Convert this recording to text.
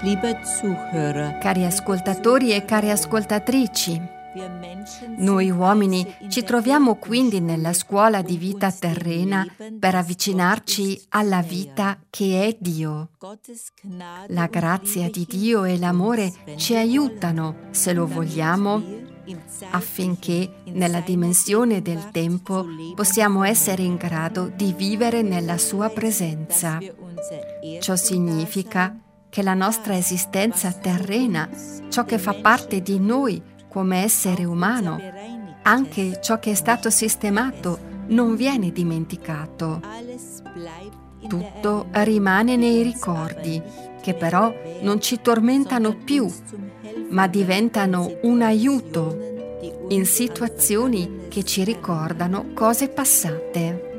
Cari ascoltatori e care ascoltatrici, noi uomini ci troviamo quindi nella scuola di vita terrena per avvicinarci alla vita che è Dio. La grazia di Dio e l'amore ci aiutano, se lo vogliamo, affinché nella dimensione del tempo possiamo essere in grado di vivere nella sua presenza. Ciò significa che la nostra esistenza terrena, ciò che fa parte di noi come essere umano, anche ciò che è stato sistemato, non viene dimenticato. Tutto rimane nei ricordi, che però non ci tormentano più, ma diventano un aiuto in situazioni che ci ricordano cose passate.